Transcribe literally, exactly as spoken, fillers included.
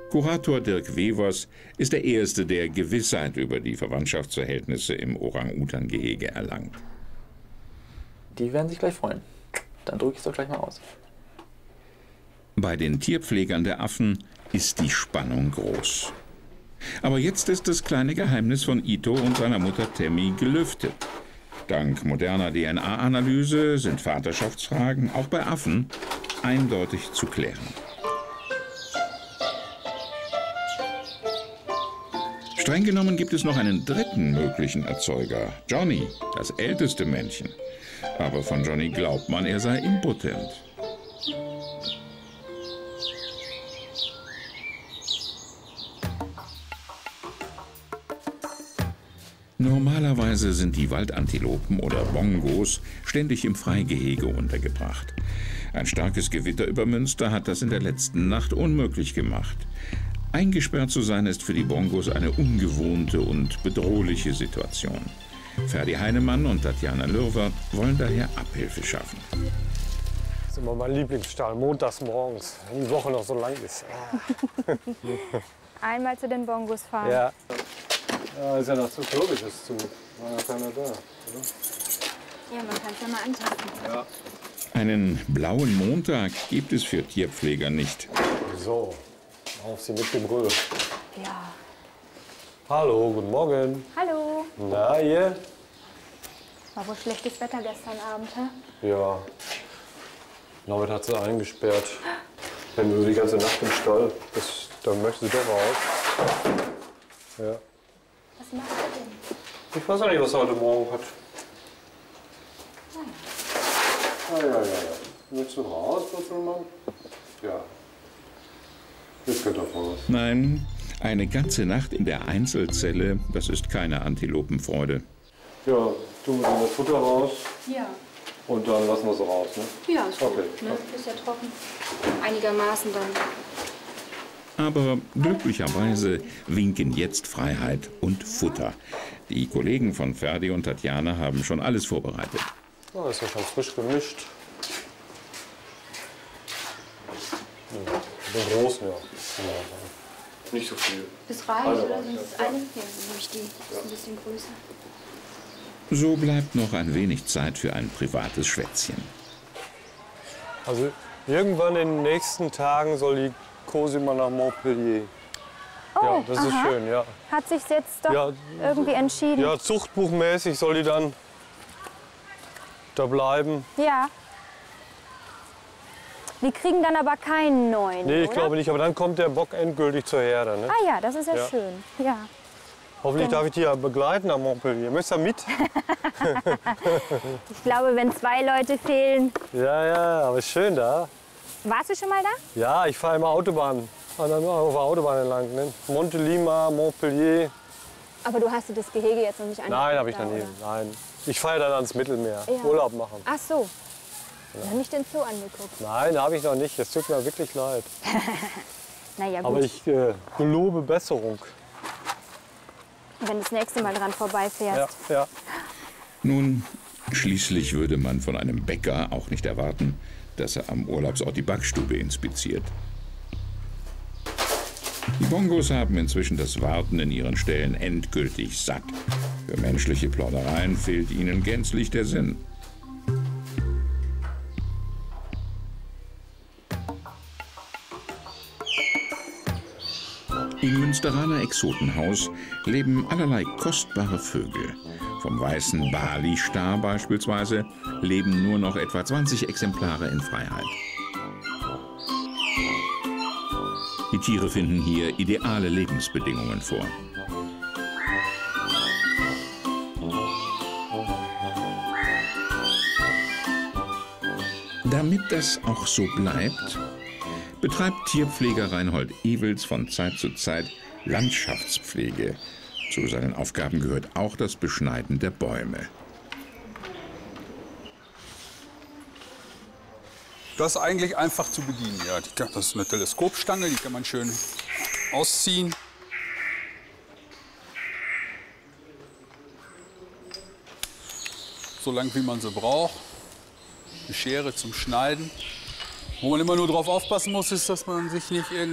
Kurator Dirk Wevers ist der Erste, der Gewissheit über die Verwandtschaftsverhältnisse im Orang-Utan-Gehege erlangt. Die werden sich gleich freuen. Dann drücke ich es doch gleich mal aus. Bei den Tierpflegern der Affen ist die Spannung groß. Aber jetzt ist das kleine Geheimnis von Ito und seiner Mutter Temmi gelüftet. Dank moderner D N A-Analyse sind Vaterschaftsfragen auch bei Affen eindeutig zu klären. Streng genommen gibt es noch einen dritten möglichen Erzeuger, Johnny, das älteste Männchen. Aber von Johnny glaubt man, er sei impotent. Normalerweise sind die Waldantilopen oder Bongos ständig im Freigehege untergebracht. Ein starkes Gewitter über Münster hat das in der letzten Nacht unmöglich gemacht. Eingesperrt zu sein ist für die Bongos eine ungewohnte und bedrohliche Situation. Ferdi Heinemann und Tatjana Lürwert wollen daher Abhilfe schaffen. Das ist immer mein Lieblingsstall, montags morgens, wenn die Woche noch so lang ist. Einmal zu den Bongos fahren. Ja. Ja, ist ja noch zu logisch, ist zu. War ja keiner da, oder? Ja, man kann es ja mal antasten. Ja. Einen blauen Montag gibt es für Tierpfleger nicht. So, auf Sie mit dem Brüll. Ja. Hallo, guten Morgen. Hallo. Na, ihr? War wohl schlechtes Wetter gestern Abend, hä? Ja. Norbert hat sie eingesperrt. Wenn du die ganze Nacht im Stall bist, dann möchte sie doch raus. Ja. Was macht er denn? Ich weiß auch nicht, was er heute Morgen hat. Ah, ja, ja, ja. Willst du raus, Würfelmann? Ja. Jetzt könnt ihr raus. Nein, eine ganze Nacht in der Einzelzelle, das ist keine Antilopenfreude. Ja, tun wir das Futter raus Ja. und dann lassen wir es raus, ne? Ja, ist Okay. gut. Ne? Ist ja trocken. Einigermaßen dann. Aber glücklicherweise winken jetzt Freiheit und Futter. Die Kollegen von Ferdi und Tatjana haben schon alles vorbereitet. Ja, ist ja schon frisch gemischt. Ja, den großen, ja. Ja. Nicht so viel. Das reicht, Eine oder? reicht, Sonst ist ja. eine. Ja, dann nehme ich die. Das ist ein bisschen größer. So bleibt noch ein wenig Zeit für ein privates Schwätzchen. Also irgendwann in den nächsten Tagen soll die Cosima nach Montpellier. Oh, Ja, das ist aha. schön, ja. Hat sich jetzt doch Ja, irgendwie entschieden. Ja, zuchtbuchmäßig soll die dann da bleiben. Ja. Die kriegen dann aber keinen neuen, Nee, ich oder? glaube nicht, aber dann kommt der Bock endgültig zur Herde. Ne? Ah ja, das ist ja, Ja. schön. Ja. Hoffentlich Genau. darf ich die ja begleiten nach Montpellier. Möchtest du mit? Ich glaube, wenn zwei Leute fehlen. Ja, ja, aber ist schön da. Warst du schon mal da? Ja, ich fahre immer Autobahn. Auf der Autobahn entlang. Ne? Montelima, Montpellier. Aber du hast dir das Gehege jetzt noch nicht angeguckt? Nein, habe ich da, noch nie. oder? Nein. Ich fahre dann ans Mittelmeer. Ja. Urlaub machen. Ach so. Noch nicht den Zoo angeguckt. Nein, habe ich noch nicht. Es tut mir wirklich leid. Naja, gut. Aber ich äh, gelobe Besserung. Wenn du das nächste Mal dran vorbeifährst. Ja, ja. Nun, schließlich würde man von einem Bäcker auch nicht erwarten, dass er am Urlaubsort die Backstube inspiziert. Die Bongos haben inzwischen das Warten in ihren Ställen endgültig satt. Für menschliche Plaudereien fehlt ihnen gänzlich der Sinn. Im Münsteraner Exotenhaus leben allerlei kostbare Vögel. Vom weißen Bali-Star beispielsweise leben nur noch etwa zwanzig Exemplare in Freiheit. Die Tiere finden hier ideale Lebensbedingungen vor. Damit das auch so bleibt, betreibt Tierpfleger Reinhold Ewels von Zeit zu Zeit Landschaftspflege. Zu seinen Aufgaben gehört auch das Beschneiden der Bäume. Das ist eigentlich einfach zu bedienen. Ja, die kann, das ist eine Teleskopstange, die kann man schön ausziehen. So lang wie man sie braucht. Eine Schere zum Schneiden. Wo man immer nur drauf aufpassen muss, ist, dass man sich nicht irgendwie